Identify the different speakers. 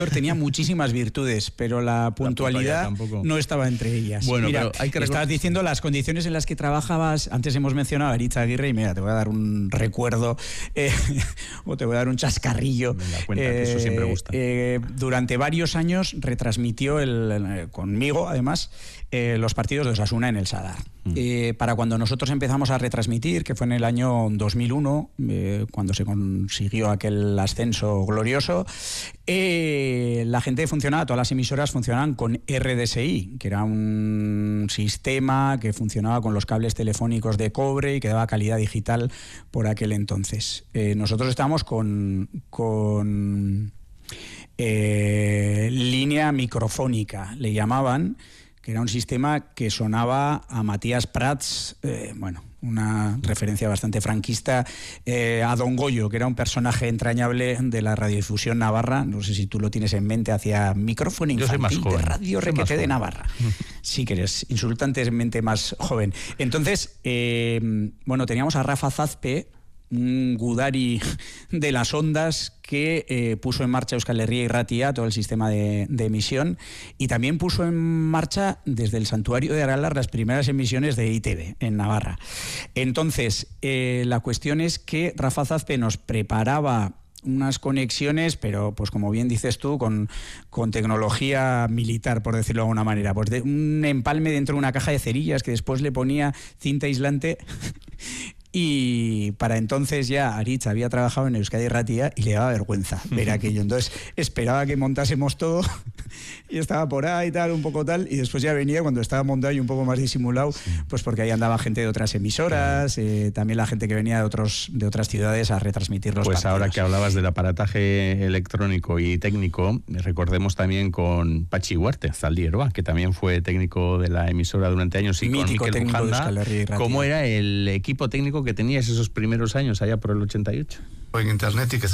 Speaker 1: tenía muchísimas virtudes, pero la puntualidad no estaba entre ellas.
Speaker 2: Bueno,
Speaker 1: mira,
Speaker 2: pero hay que
Speaker 1: estabas diciendo las condiciones en las que trabajabas. Antes hemos mencionado a Aritz Aguirre y mira, te voy a dar un recuerdo o te voy a dar un chascarrillo.
Speaker 2: Me da cuenta que eso siempre gusta.
Speaker 1: Durante varios años retransmitió conmigo, además, los partidos de Osasuna en el Sadar. Para cuando nosotros empezamos a retransmitir, que fue en el año 2001, cuando se consiguió aquel ascenso glorioso, la gente funcionaba, todas las emisoras funcionaban con RDSI, que era un sistema que funcionaba con los cables telefónicos de cobre y que daba calidad digital por aquel entonces. Nosotros estábamos con línea microfónica, le llamaban, que era un sistema que sonaba a Matías Prats, una referencia bastante franquista, a Don Goyo, que era un personaje entrañable de la radiodifusión navarra. No sé si tú lo tienes en mente, hacia micrófono infantil de Radio Requete de Navarra. Sí que eres insultantemente más joven. Entonces, teníamos a Rafa Zazpe, un gudari de las ondas que puso en marcha Euskal Herria y Ratia, todo el sistema de emisión, y también puso en marcha desde el Santuario de Aralar las primeras emisiones de ITV en Navarra. Entonces, la cuestión es que Rafa Zazpe nos preparaba unas conexiones, pero pues como bien dices tú, con tecnología militar, por decirlo de alguna manera, pues de un empalme dentro de una caja de cerillas que después le ponía cinta aislante. Y para entonces ya Aritz había trabajado en Euskadi Ratia y le daba vergüenza ver aquello. Entonces esperaba que montásemos todo y estaba por ahí tal, un poco tal, y después ya venía cuando estaba montado y un poco más disimulado, pues porque ahí andaba gente de otras emisoras, también la gente que venía de otras ciudades a retransmitir los partidos.
Speaker 2: Ahora que hablabas del aparataje electrónico y técnico, recordemos también con Pachi Huarte, Zaldierba, que también fue técnico de la emisora durante años, y
Speaker 1: mítico
Speaker 2: con Mikel Pujanda.
Speaker 1: ¿Cómo
Speaker 2: era el equipo técnico que tenías esos primeros años allá por el 88?
Speaker 3: En internet y que